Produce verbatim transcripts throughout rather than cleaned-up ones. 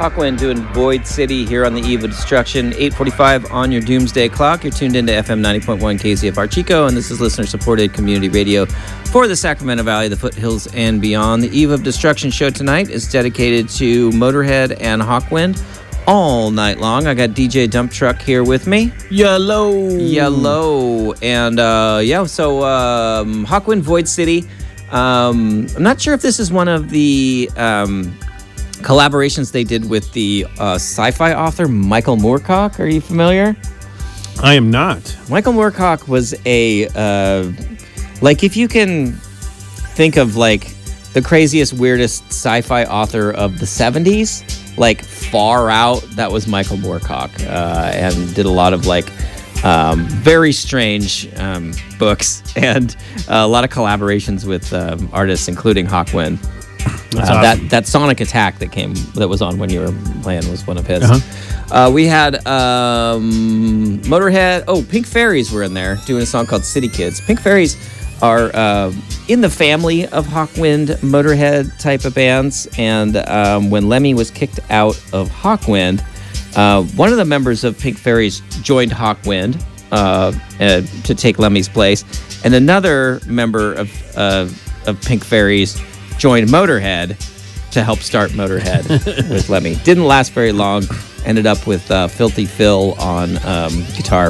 Hawkwind doing Void City here on the eve of destruction. eight forty-five on your doomsday clock. You're tuned into F M ninety point one K Z F R Chico, and this is listener-supported community radio for the Sacramento Valley, the foothills, and beyond. The Eve of Destruction show tonight is dedicated to Motorhead and Hawkwind all night long. I got D J Dump Truck here with me. Yellow. Yellow. And, uh, yeah, so um, Hawkwind Void City. Um, I'm not sure if this is one of the um, collaborations they did with the uh, sci-fi author Michael Moorcock. Are you familiar? I am not. Michael Moorcock was a, uh, like, if you can think of, like, the craziest, weirdest sci-fi author of the seventies, like, far out, that was Michael Moorcock, uh, and did a lot of, like, um, very strange um, books and uh, a lot of collaborations with um, artists, including Hawkwind. That's uh, awesome. That that Sonic Attack that came that was on when you were playing was one of his. Uh-huh. Uh, we had um, Motorhead. Oh, Pink Fairies were in there doing a song called City Kids. Pink Fairies are uh, in the family of Hawkwind, Motorhead type of bands. And um, when Lemmy was kicked out of Hawkwind, uh, one of the members of Pink Fairies joined Hawkwind uh, uh, to take Lemmy's place, and another member of uh, of Pink Fairies joined Motorhead to help start Motorhead with Lemmy. Didn't last very long. Ended up with uh, Filthy Phil on um, guitar.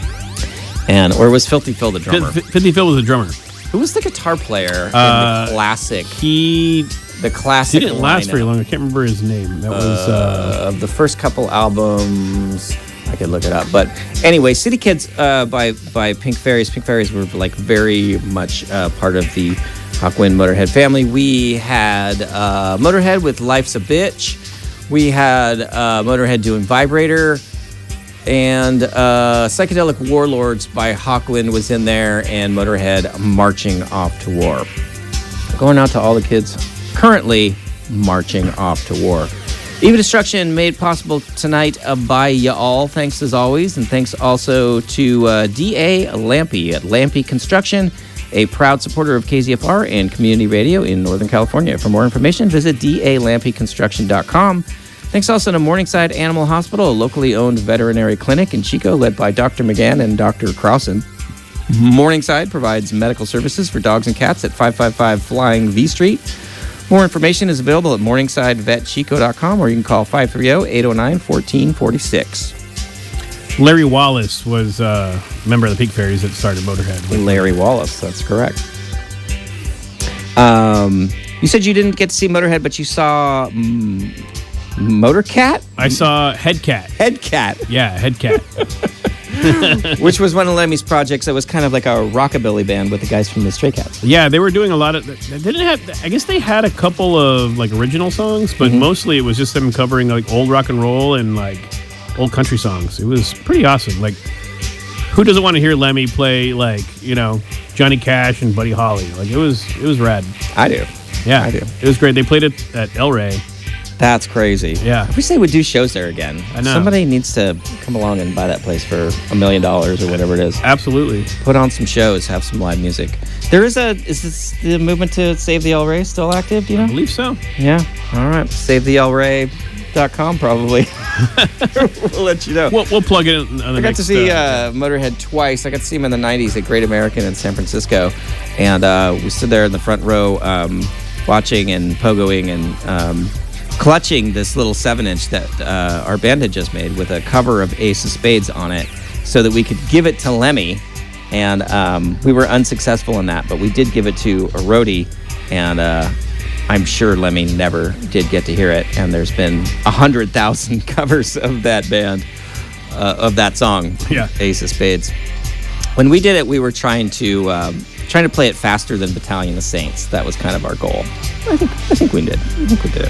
And or was Filthy Phil the drummer? F- Filthy Phil was the drummer. Who was the guitar player Uh, in the classic? He The classic. didn't last lineup, very long. I can't remember his name. That was uh, uh, of the first couple albums. I could look it up, but anyway, City Kids uh, by by Pink Fairies. Pink Fairies were like very much uh, part of the Hawkwind Motorhead family. We had uh, Motorhead with Life's a Bitch. We had uh, Motorhead doing Vibrator. And uh, Psychedelic Warlords by Hawkwind was in there, and Motorhead marching off to war. Going out to all the kids currently marching off to war. Eve of Destruction made possible tonight uh, by y'all, thanks as always. And thanks also to uh, D A Lampy at Lampy Construction, a proud supporter of K Z F R and community radio in Northern California. For more information, visit d a lampy construction dot com. Thanks also to Morningside Animal Hospital, a locally owned veterinary clinic in Chico led by Doctor McGann and Doctor Crossan. Morningside provides medical services for dogs and cats at five five five Flying V Street. More information is available at morningside vet chico dot com, or you can call five three zero, eight zero nine, one four four six. Larry Wallace was uh, a member of the Pink Fairies that started Motorhead. Larry Wallace, that's correct. Um, you said you didn't get to see Motorhead, but you saw mm, Motorcat? I saw Headcat. Headcat. Yeah, Headcat. Which was one of Lemmy's projects that was kind of like a rockabilly band with the guys from the Stray Cats. Yeah, they were doing a lot of. They didn't have. I guess they had a couple of like original songs, but Mm-hmm. mostly it was just them covering like old rock and roll and like old country songs. It was pretty awesome. Like, who doesn't want to hear Lemmy play like you know Johnny Cash and Buddy Holly? Like it was. It was rad. I do. Yeah, I do. It was great. They played it at El Rey. That's crazy. Yeah. I wish they would do shows there again. I know. Somebody needs to come along and buy that place for a million dollars or whatever it is. Absolutely. Put on some shows, have some live music. There is a, is this the movement to save the El Rey still active, do you know? I believe so. Yeah. All right. save the el rey dot com probably. We'll let you know. We'll, we'll plug it in. On the I got next, to see uh, uh, Motorhead twice. I got to see him in the nineties at Great American in San Francisco. And uh, we stood there in the front row um, watching and pogoing and um, clutching this little seven inch that uh, our band had just made with a cover of Ace of Spades on it so that we could give it to Lemmy. And um, we were unsuccessful in that, but we did give it to a roadie, and uh, I'm sure Lemmy never did get to hear it. And there's been a hundred thousand covers of that band, uh, of that song, Yeah. Ace of Spades. When we did it, we were trying to um, trying to play it faster than Battalion of Saints. That was kind of our goal. I think I think we did. I think we did it.